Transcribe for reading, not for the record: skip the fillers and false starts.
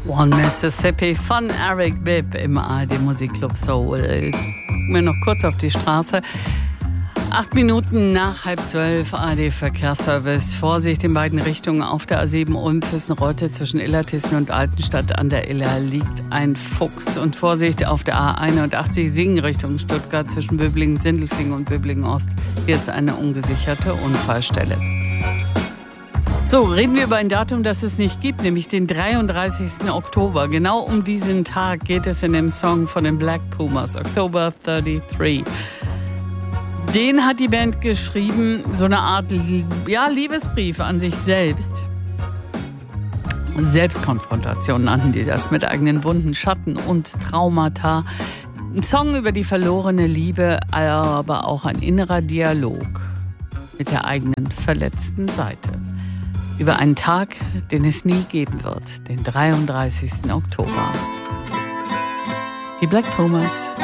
One Mississippi von Eric Bibb im ARD Musikclub Soul. Mir noch kurz auf die Straße. 8 Minuten nach 11:30 ARD Verkehrsservice. Vorsicht in beiden Richtungen auf der A7 Ulm-Füssen-Reute zwischen Illertissen und Altenstadt an der Iller liegt ein Fuchs. Und Vorsicht auf der A81 Singen Richtung Stuttgart zwischen Böblingen-Sindelfingen und Böblingen-Ost. Hier ist eine ungesicherte Unfallstelle. So, reden wir über ein Datum, das es nicht gibt, nämlich den 33. Oktober. Genau um diesen Tag geht es in dem Song von den Black Pumas, October 33. Den hat die Band geschrieben, so eine Art Liebesbrief an sich selbst. Selbstkonfrontation nannten die das, mit eigenen Wunden, Schatten und Traumata. Ein Song über die verlorene Liebe, aber auch ein innerer Dialog mit der eigenen verletzten Seite. Über einen Tag, den es nie geben wird, den 33. Oktober. Die Black Pumas.